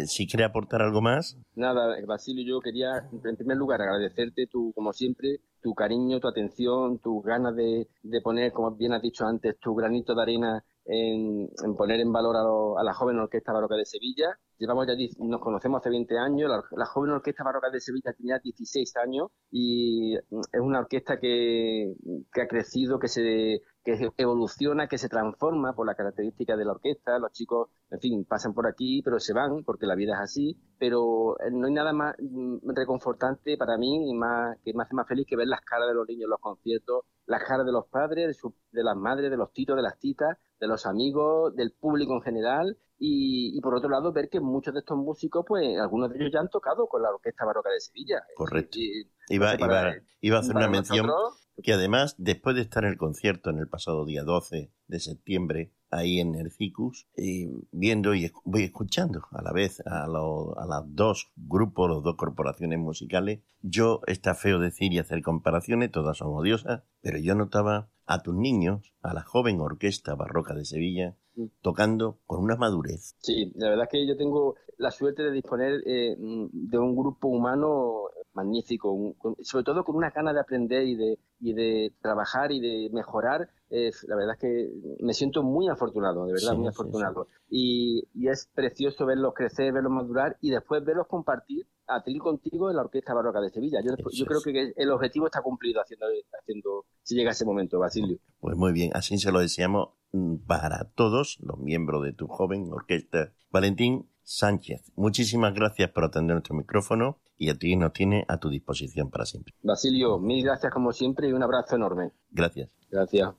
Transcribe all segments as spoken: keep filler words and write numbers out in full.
Eh, si quiere aportar algo más. Nada, Basilio, yo quería en primer lugar agradecerte tu, como siempre, tu cariño, tu atención, tus ganas de, de poner, como bien has dicho antes, tu granito de arena en, en poner en valor a, lo, a la joven orquesta barroca de Sevilla. Llevamos ya, nos conocemos hace veinte años, la, la joven orquesta barroca de Sevilla tenía dieciséis años y es una orquesta que, que ha crecido, que se que evoluciona, que se transforma por las características de la orquesta. Los chicos, en fin, pasan por aquí, pero se van, porque la vida es así. Pero no hay nada más reconfortante para mí y más que me hace más feliz que ver las caras de los niños en los conciertos, las caras de los padres, de, su, de las madres, de los titos, de las titas, de los amigos, del público en general. Y, y por otro lado, ver que muchos de estos músicos, pues algunos de ellos ya han tocado con la Orquesta Barroca de Sevilla. Correcto. Y, iba, para, iba, iba a hacer una mención nosotros, que además, después de estar en el concierto en el pasado día doce de septiembre, ahí en Ercicus, eh, viendo y voy escuchando a la vez a, lo, a los dos grupos, las dos corporaciones musicales, yo, está feo decir y hacer comparaciones, todas son odiosas, pero yo notaba a tus niños, a la joven Orquesta Barroca de Sevilla, tocando con una madurez. Sí, la verdad es que yo tengo la suerte de disponer eh, de un grupo humano magnífico, un, sobre todo con una gana de aprender y de, y de trabajar y de mejorar. Eh, la verdad es que me siento muy afortunado, de verdad, sí, muy afortunado. Sí, sí. Y, y es precioso verlos crecer, verlos madurar y después verlos compartir a ti contigo en la Orquesta Barroca de Sevilla. Yo, yo creo que el objetivo está cumplido haciendo, haciendo si llega ese momento, Basilio. Pues muy bien, así se lo deseamos para todos los miembros de tu joven orquesta. Valentín Sánchez, muchísimas gracias por atender nuestro micrófono y a ti nos tiene a tu disposición para siempre. Basilio, mil gracias como siempre y un abrazo enorme. Gracias. Gracias.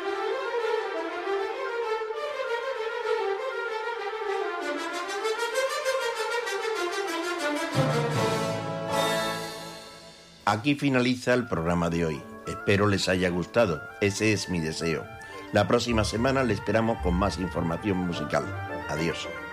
Aquí finaliza el programa de hoy. Espero les haya gustado. Ese es mi deseo. La próxima semana le esperamos con más información musical. Adiós.